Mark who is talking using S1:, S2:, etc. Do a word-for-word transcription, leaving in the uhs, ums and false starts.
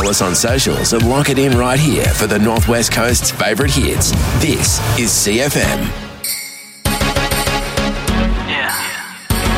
S1: Follow us on socials and lock it in right here for the Northwest Coast's favourite hits. This is C F M.